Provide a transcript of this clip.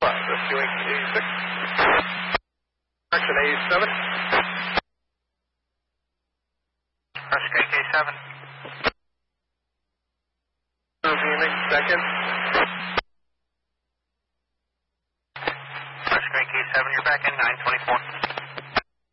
Rescuing 86. Correction 87. Rescue K7. Phoenix, second. Rescue K7, you're back in 924.